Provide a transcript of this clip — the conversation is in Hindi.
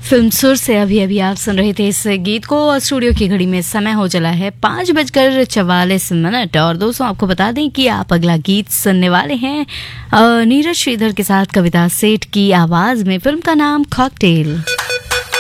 फिल्म सुर से अभी अभी आप सुन रहे थे इस गीत को। और स्टूडियो की घड़ी में समय हो चला है 5:44 और दोस्तों आपको बता दें कि आप अगला गीत सुनने वाले हैं नीरज श्रीधर के साथ कविता सेठ की आवाज में। फिल्म का नाम कॉकटेल।